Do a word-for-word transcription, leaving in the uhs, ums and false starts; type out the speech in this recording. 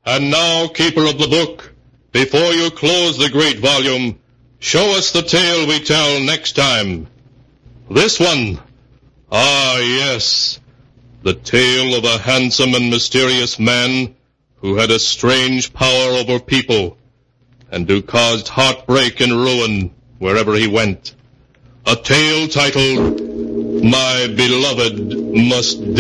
And now, keeper of the book, before you close the great volume, show us the tale we tell next time. This one. Ah, yes. The tale of a handsome and mysterious man who had a strange power over people and who caused heartbreak and ruin wherever he went. A tale titled, My Beloved Must Die.